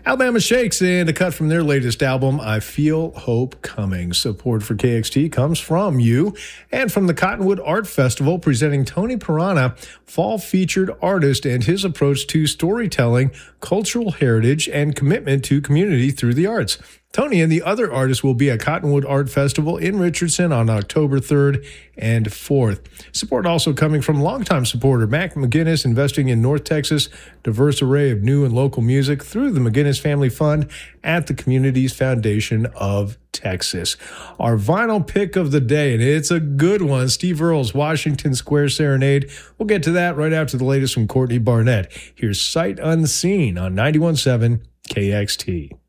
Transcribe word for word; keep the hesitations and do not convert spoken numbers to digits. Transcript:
Alabama Shakes and a cut from their latest album, I Feel Hope Coming. Support for K X T comes from you and from the Cottonwood Art Festival, presenting Tony Pirana, fall featured artist, and his approach to storytelling, cultural heritage, and commitment to community through the arts. Tony and the other artists will be at Cottonwood Art Festival in Richardson on October third and fourth. Support also coming from longtime supporter Mac McGinnis, investing in North Texas' diverse array of new and local music through the McGinnis Family Fund at the Communities Foundation of Texas. Our vinyl pick of the day, and it's a good one, Steve Earle's Washington Square Serenade. We'll get to that right after the latest from Courtney Barnett. Here's Sight Unseen on ninety-one point seven K X T.